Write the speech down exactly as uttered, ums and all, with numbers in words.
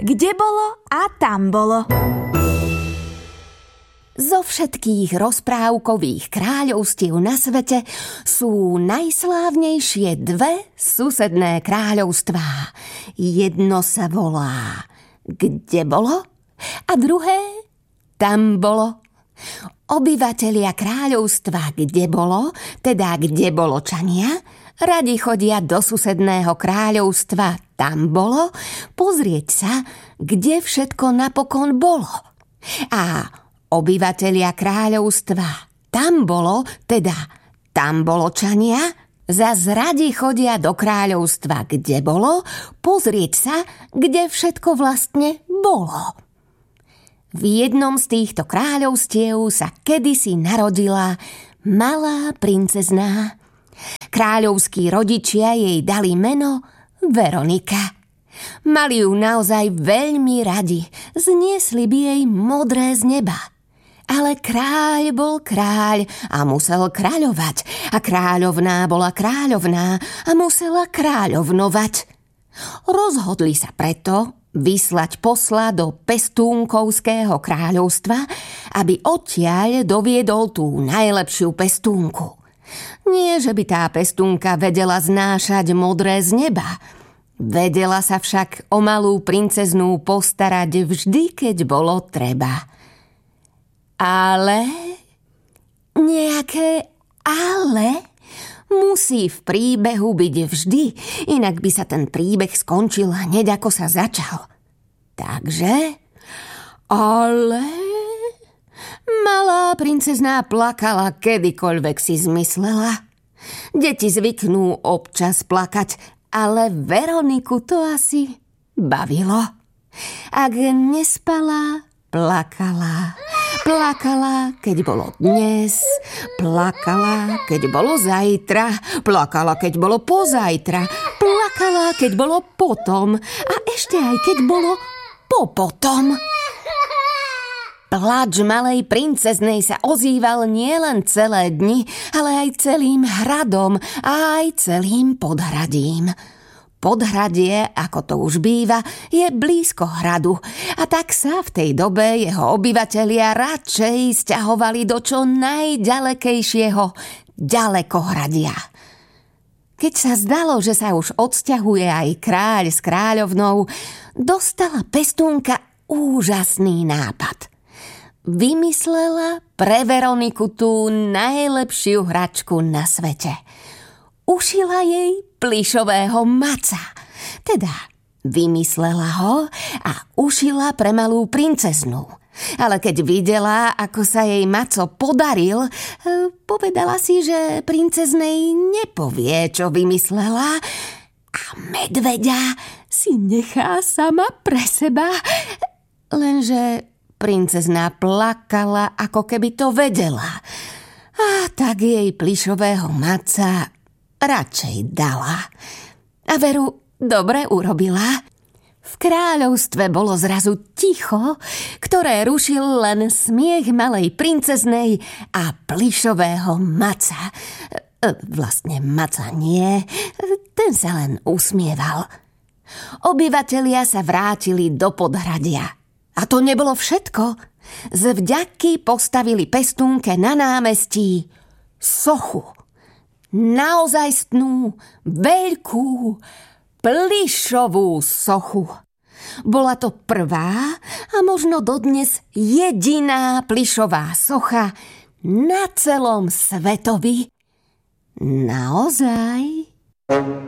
Kde bolo a tam bolo. Zo všetkých rozprávkových kráľovstiev na svete sú najslávnejšie dve susedné kráľovstvá. Jedno sa volá Kde bolo a druhé Tam bolo. Obyvatelia kráľovstva Kde bolo, teda Kde boločania, radi chodia do susedného kráľovstva Tam bolo pozrieť sa, kde všetko napokon bolo. A obyvatelia kráľovstva Tam bolo, teda Tam boločania, zas radi chodia do kráľovstva Kde bolo pozrieť sa, kde všetko vlastne bolo. V jednom z týchto kráľovstiev sa kedysi narodila malá princezná. Kráľovskí rodičia jej dali meno Veronika. Mali ju naozaj veľmi radi, zniesli by jej modré z neba. Ale kráľ bol kráľ a musel kráľovať, a kráľovná bola kráľovná a musela kráľovnovať. Rozhodli sa preto vyslať posla do pestúnkovského kráľovstva, aby odtiaľ doviedol tú najlepšiu pestúnku. Nie, že by tá pestúnka vedela znášať modré z neba. Vedela sa však o malú princeznú postarať vždy, keď bolo treba. Ale nejaké ale musí v príbehu byť vždy, inak by sa ten príbeh skončil hneď ako sa začal. Takže ale malá princezná plakala, kedykoľvek si zmyslela. Deti zvyknú občas plakať, ale Veroniku to asi bavilo. Ak nespala, plakala. Plakala, keď bolo dnes, plakala, keď bolo zajtra, plakala, keď bolo pozajtra, plakala, keď bolo potom a ešte aj keď bolo popotom. Plač malej princeznej sa ozýval nielen celé dni, ale aj celým hradom a aj celým podhradím. Podhradie, ako to už býva, je blízko hradu a tak sa v tej dobe jeho obyvatelia radšej sťahovali do čo najďalekejšieho ďalekohradia. Keď sa zdalo, že sa už odsťahuje aj kráľ s kráľovnou, dostala pestúnka úžasný nápad. Vymyslela pre Veroniku tú najlepšiu hračku na svete. Ušila jej plyšového maca. Teda vymyslela ho a ušila pre malú princeznú. Ale keď videla, ako sa jej maco podaril, povedala si, že princeznej nepovie, čo vymyslela, a medveďa si nechá sama pre seba. Lenže princezná plakala, ako keby to vedela. A tak jej plyšového maca radšej dala. A Veru dobre urobila. V kráľovstve bolo zrazu ticho, ktoré rušil len smiech malej princeznej a plyšového maca. Vlastne maca nie, ten sa len usmieval. Obyvatelia sa vrátili do podhradia. A to nebolo všetko. Z vďaky postavili pestúnke na námestí sochu. Naozajstnú, veľkú, plyšovú sochu. Bola to prvá a možno dodnes jediná plyšová socha na celom svetovi. Naozaj?